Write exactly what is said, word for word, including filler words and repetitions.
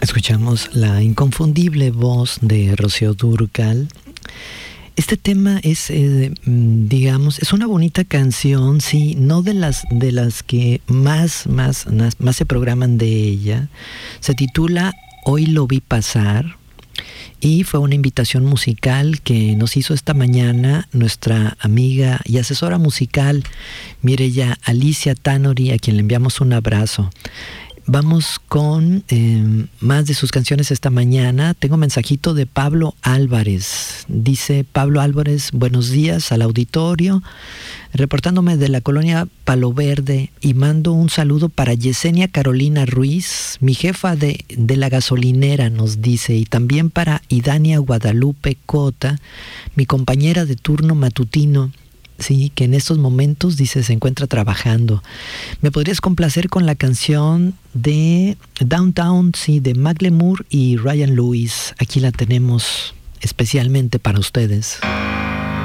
Escuchamos la inconfundible voz de Rocío Dúrcal. Este tema es, eh, digamos, es una bonita canción, sí, no de las de las que más, más, más, más se programan de ella. Se titula Hoy lo vi pasar y fue una invitación musical que nos hizo esta mañana nuestra amiga y asesora musical Mireya Alicia Tanori, a quien le enviamos un abrazo. Vamos con eh, más de sus canciones esta mañana. Tengo un mensajito de Pablo Álvarez. Dice Pablo Álvarez, buenos días al auditorio, reportándome de la colonia Palo Verde y mando un saludo para Yesenia Carolina Ruiz, mi jefa de, de la gasolinera, nos dice, y también para Idania Guadalupe Cota, mi compañera de turno matutino. Sí, que en estos momentos, dice, se encuentra trabajando. ¿Me podrías complacer con la canción de Downtown, sí, de Macklemore y Ryan Lewis? Aquí la tenemos especialmente para ustedes.